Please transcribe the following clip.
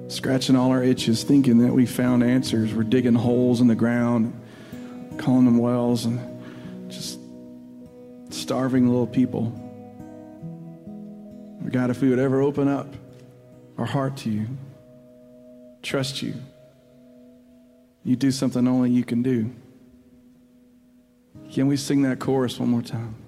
scratching all our itches, thinking that we found answers. We're digging holes in the ground, calling them wells, and just starving little people. God, if we would ever open up our heart to you, trust you, you do something only you can do. Can we sing that chorus one more time?